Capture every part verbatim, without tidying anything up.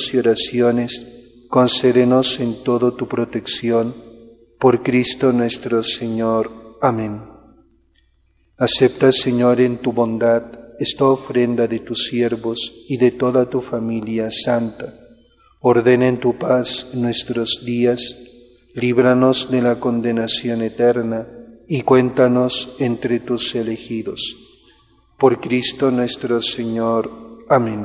ruegos y oraciones, concédenos en todo tu protección, por Cristo nuestro Señor. Amén. Acepta, Señor, en tu bondad esta ofrenda de tus siervos y de toda tu familia santa. Ordena en tu paz nuestros días, líbranos de la condenación eterna y cuéntanos entre tus elegidos. Por Cristo nuestro Señor. Amén.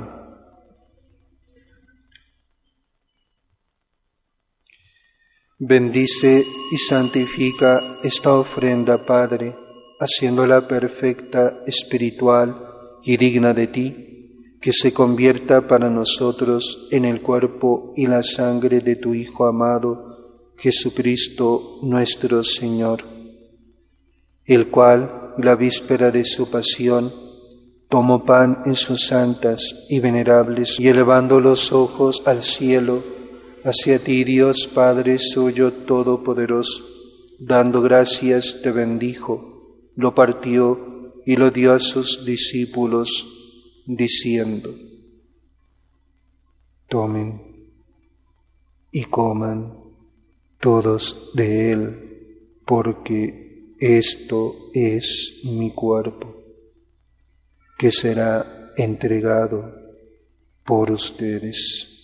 Bendice y santifica esta ofrenda, Padre, haciéndola perfecta, espiritual y digna de ti, que se convierta para nosotros en el cuerpo y la sangre de tu Hijo amado, Jesucristo nuestro Señor, el cual, la víspera de su pasión, tomó pan en sus santas y venerables, y elevando los ojos al cielo, hacia ti, Dios Padre suyo todopoderoso, dando gracias, te bendijo, lo partió y lo dio a sus discípulos, diciendo: tomen y coman todos de él, porque esto es mi cuerpo, que será entregado por ustedes.